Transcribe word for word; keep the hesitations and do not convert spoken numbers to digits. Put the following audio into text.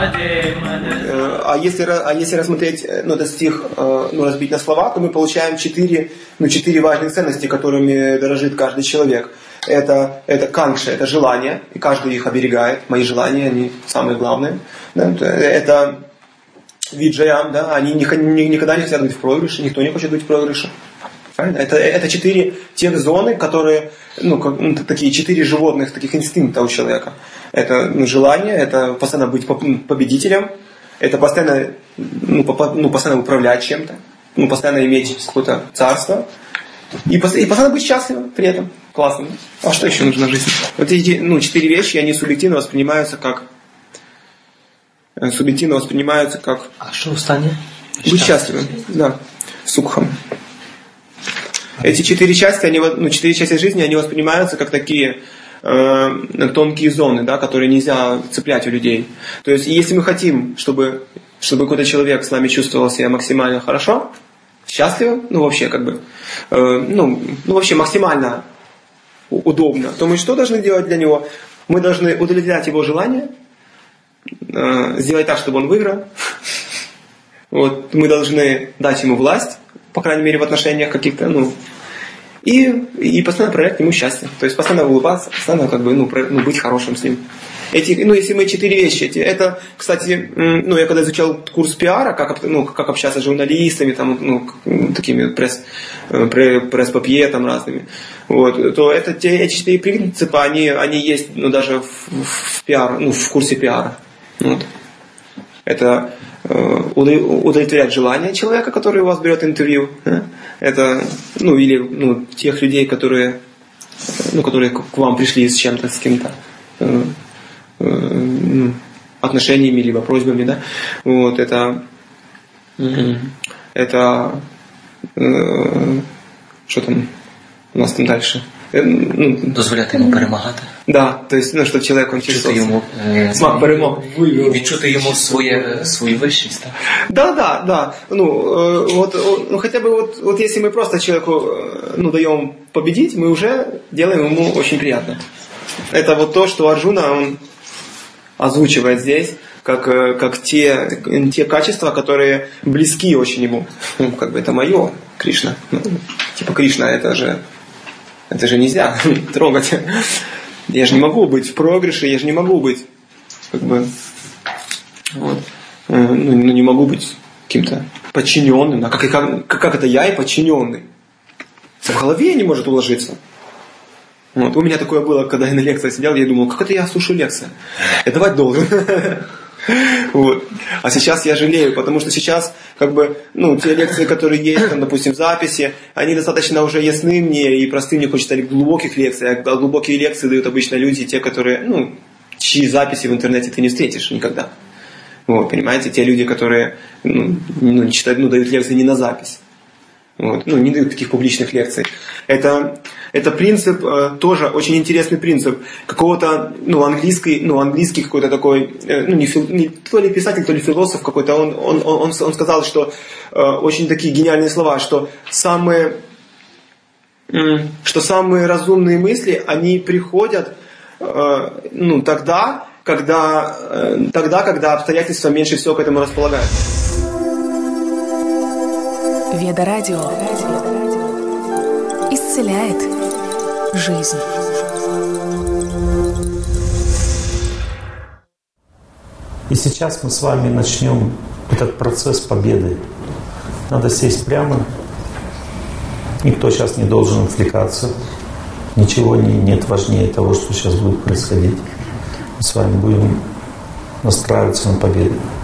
А если, а если рассмотреть, ну, этот стих, ну, разбить на слова, то мы получаем четыре, ну, четыре важных ценности, которыми дорожит каждый человек. Это, это канкша, это желание, и каждый их оберегает. Мои желания, они самые главные. Да? Это виджаям, да? Они никогда не хотят быть в проигрыше, никто не хочет быть в проигрыше. Это, это четыре тех зоны, которые, ну, как, ну, такие четыре животных, таких инстинкта у человека. Это, ну, желание, это постоянно быть победителем, это постоянно, ну, по, ну, постоянно управлять чем-то, ну, постоянно иметь какое-то царство и, и постоянно быть счастливым при этом. Классно. А что еще нужно в жизни? Вот эти, ну, четыре вещи, они субъективно воспринимаются как субъективно воспринимаются как а что в стане? Быть счастливым, да, сукхом. Эти четыре части, они, ну, четыре части жизни, они воспринимаются как такие э, тонкие зоны, да, которые нельзя цеплять у людей. То есть, если мы хотим, чтобы, чтобы какой-то человек с нами чувствовал себя максимально хорошо, счастливо, ну, вообще, как бы, э, ну, ну, вообще максимально удобно, то мы что должны делать для него? Мы должны удовлетворять его желания, э, сделать так, чтобы он выиграл. Вот, мы должны дать ему власть, по крайней мере, в отношениях каких-то, ну, и, и постоянно проявлять ему счастье. То есть постоянно улыбаться, постоянно как бы, ну, про, ну, быть хорошим с ним. Эти, ну, если мы четыре вещи, эти, это, кстати, ну, я когда изучал курс пиара, как, ну, как общаться с журналистами, там, ну, такими пресс, пресс-папье там разными, вот, то это те, эти четыре принципа, они, они есть, ну, даже в, в пиар, ну, в курсе пиара. Вот. Это удовлетворять желания человека, который у вас берет интервью. Это, ну, или, ну, тех людей, которые, ну, которые к вам пришли с чем-то, с кем-то э, э, отношениями, либо просьбами, да. Вот, это, э, это, э, что там у нас там дальше? Ну, дозволяти йому перемагати. Да, то есть, ну, щоб чоловік відчути йому смак перемог. Відчути йому своє, свою вищість. Так? Да, да, да. Ну, вот, ну, хотя бы вот, вот если мы просто человеку, ну, даем победить, мы уже делаем ему очень приятно. Это вот то, что Арджуна, он озвучивает здесь, как, как те, те качества, которые близки очень ему. Ну, как бы это мое, Кришна. Ну, типа Кришна, это же Это же нельзя трогать. Я же не могу быть в проигрыше, я же не могу быть, как бы, вот, ну, ну, не могу быть каким-то подчиненным. А как, как, как это я и подчиненный? В голове не может уложиться. Вот. У меня такое было, когда я на лекции сидел, я думал, как это я слушаю лекции? Я давать должен. Вот. А сейчас я жалею, потому что сейчас, как бы, ну, те лекции, которые есть, там, допустим, в записи, они достаточно уже ясны мне и просты. Мне хочется глубоких лекций. А глубокие лекции дают обычно люди, те, которые, ну, чьи записи в интернете ты не встретишь никогда. Вот, понимаете, те люди, которые, ну, ну, не читают, ну, дают лекции не на запись. Вот, ну, не дают таких публичных лекций. Это, это принцип, э, тоже очень интересный принцип какого-то, ну, английский, ну, английский какой-то такой, э, ну, не, фил, не то ли писатель, то ли философ какой-то, он, он, он, он сказал, что э, очень такие гениальные слова, что самые, э, что самые разумные мысли, они приходят, э, ну, тогда, когда, э, тогда, когда обстоятельства меньше всего к этому располагают. Веда Радио исцеляет жизнь. И сейчас мы с вами начнем этот процесс победы. Надо сесть прямо. Никто сейчас не должен отвлекаться. Ничего не, нет важнее того, что сейчас будет происходить. Мы с вами будем настраиваться на победу.